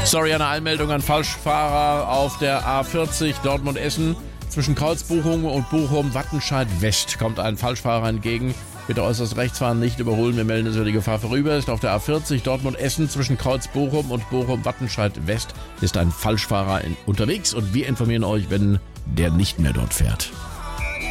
Sorry, eine Einmeldung an Falschfahrer auf der A40 Dortmund-Essen. Zwischen Kreuzbuchung und Bochum-Wattenscheid-West kommt ein Falschfahrer entgegen. Bitte äußerst rechts fahren, nicht überholen. Wir melden, dass die Gefahr vorüber ist. Auf der A40 Dortmund-Essen zwischen Kreuz-Bochum und Bochum-Wattenscheid-West ist ein Falschfahrer unterwegs und wir informieren euch, wenn der nicht mehr dort fährt.